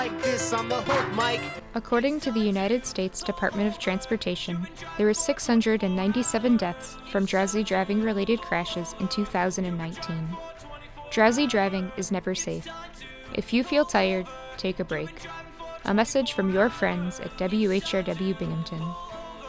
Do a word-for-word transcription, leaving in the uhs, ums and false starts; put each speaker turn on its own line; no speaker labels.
Like this on the hook, Mike.
According to the United States Department of Transportation, there were six hundred ninety-seven deaths from drowsy driving-related crashes in two thousand nineteen. Drowsy driving is never safe. If you feel tired, take a break. A message from your friends at W H R W Binghamton.